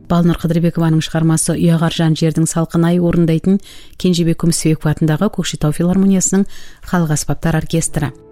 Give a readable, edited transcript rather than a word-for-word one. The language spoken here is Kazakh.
Балнұр Қыдырбекованың шығармасы «Ұяғар жан жердің салқын айы» орындайтын Кенжебек Күмісбеков атындағы Көкшетау филармониясының халық аспаптар оркестрі.